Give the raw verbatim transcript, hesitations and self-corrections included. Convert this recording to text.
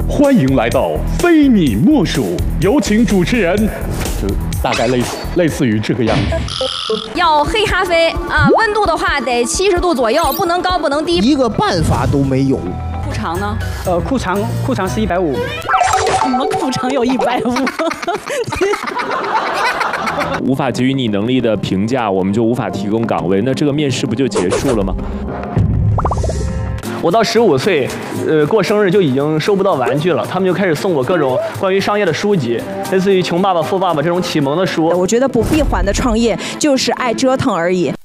欢迎来到非你莫属，有请主持人。就大概类似类似于这个样子。 要黑咖啡啊，温度的话得七十度左右，不能高不能低。 一个办法都没有。 裤长呢？ 呃，裤长裤长是一百五。 什么裤长有一百五？ 无法给予你能力的评价，我们就无法提供岗位，那这个面试不就结束了吗？ 我到十五岁，呃，过生日就已经收不到玩具了，他们就开始送我各种关于商业的书籍，类似于《穷爸爸富爸爸》这种启蒙的书。 我觉得不闭环的创业就是爱折腾而已。